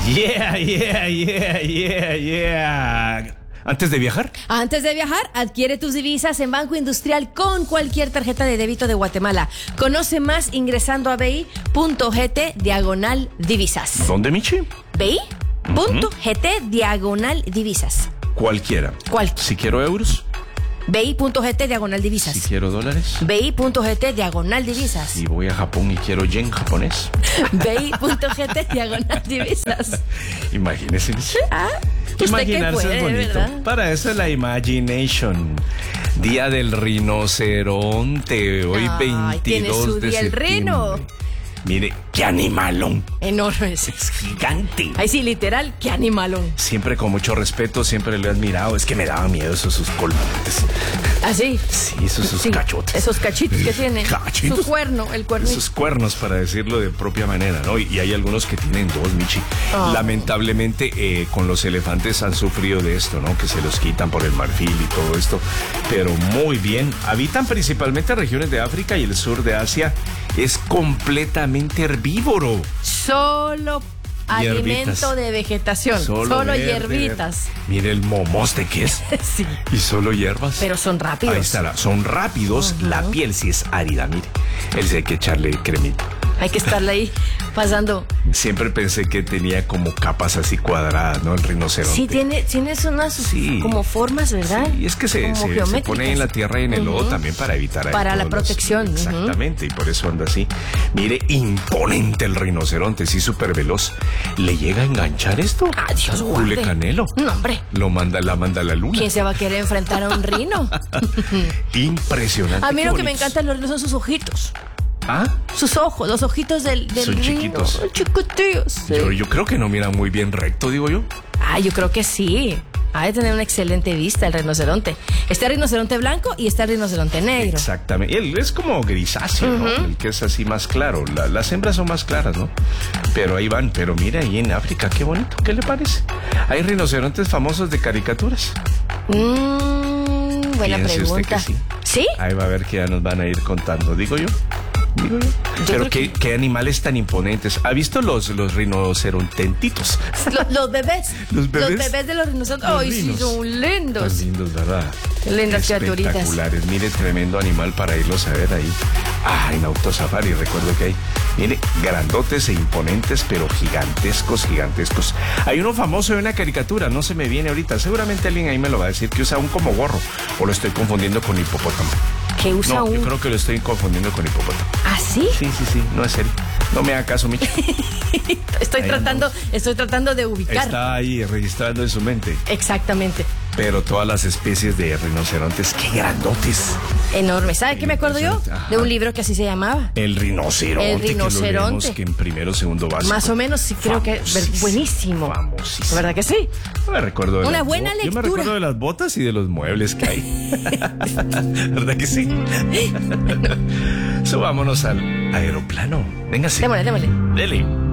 Yeah. ¿Antes de viajar? Antes de viajar, adquiere tus divisas en Banco Industrial con cualquier tarjeta de débito de Guatemala. Conoce más ingresando a bi.gt/divisas. ¿Dónde, Michi? bi.gt/divisas. Cualquiera. Si quiero euros. bi.gt/divisas. Si quiero dólares. bi.gt/divisas. Si voy a Japón y quiero yen japonés. bi.gt/divisas. Imagínese. Imaginarse es bonito. ¿verdad? Para eso es la imagination. Día del rinoceronte. Hoy 22 tiene su de día el septiembre. rino. Mire, qué animalón. Enorme. Es gigante. Ahí sí, literal, qué animalón. Siempre con mucho respeto, siempre lo he admirado. Es que me daba miedo sus colmantes. ¿Ah, sí? Sí, esos cachotes. Esos cachitos que tiene. Cachitos. Su cuerno, el cuerno. Esos cuernos, para decirlo de propia manera, ¿no? Y hay algunos que tienen dos, Michi. Lamentablemente, con los elefantes han sufrido de esto, ¿no? Que se los quitan por el marfil y todo esto. Pero muy bien. Habitan principalmente regiones de África y el sur de Asia. Es completamente herbívoro. Solo alimento de vegetación. Solo hierbitas. Mire el momoste que es. Sí. Y solo hierbas. Pero son rápidos. Ahí está. Son rápidos. La piel sí es árida, mire. Él sí hay que echarle cremita. Hay que estarle ahí pasando. Siempre pensé que tenía como capas así cuadradas, ¿no? El rinoceronte. Sí, tiene unas como formas, ¿verdad? Y es que se pone en la tierra y en el lodo también para evitar... Para la protección. Exactamente, y por eso anda así. Mire, imponente el rinoceronte, sí, súper veloz. ¿Le llega a enganchar esto? Dios guarde. Jule Canelo. No, hombre. La manda a la luna. ¿Quién se va a querer enfrentar a un rino? Impresionante. A mí lo que me encanta de los rinos son sus ojitos. ¿Ah? Sus ojos, los ojitos del son rino. Chiquitos. Son chiquitillos. Sí. Yo creo que no mira muy bien recto, digo yo. Yo creo que sí. Ha de tener una excelente vista el rinoceronte. Está el rinoceronte blanco y está el rinoceronte negro. Exactamente. Él es como grisáceo, ¿no? El que es así más claro. Las hembras son más claras, ¿no? Pero ahí van. Pero mira, ahí en África, qué bonito. ¿Qué le parece? Hay rinocerontes famosos de caricaturas. Buena Piense pregunta. Usted que sí. ¿Sí? Ahí va a ver que ya nos van a ir contando, digo yo. Pero qué animales tan imponentes. ¿Ha visto los rinocerontentitos? Los bebés. Los bebés. Los bebés de los rinocerontes. Ay, sí, son lindos. Son lindos, ¿verdad? Qué lindas criaturitas. Espectaculares. Mire, tremendo animal para irlos a ver ahí. En Autosafari, recuerdo que hay. Mire, grandotes e imponentes, pero gigantescos. Hay uno famoso de una caricatura, no se me viene ahorita. Seguramente alguien ahí me lo va a decir, que usa un como gorro. O lo estoy confundiendo con hipopótamo. ¿Qué usa No, yo creo que lo estoy confundiendo con hipopótamo. ¿Ah, sí? Sí, no es serio. No me haga caso, Micho. Estoy tratando de ubicar. Está ahí registrando en su mente. Exactamente. Pero todas las especies de rinocerontes, qué grandotes. Enormes. ¿Sabe qué me acuerdo yo? De un libro que así se llamaba. El rinoceronte. El rinoceronte. Que lo leemos que en primero, segundo básico. Más o menos, sí, creo que es buenísimo. Famosísimo. ¿Verdad que sí? No me recuerdo de una buena lectura. Yo me recuerdo de las botas y de los muebles que hay. ¿Verdad que sí? Subámonos al aeroplano. Véngase. Démosle. Dele.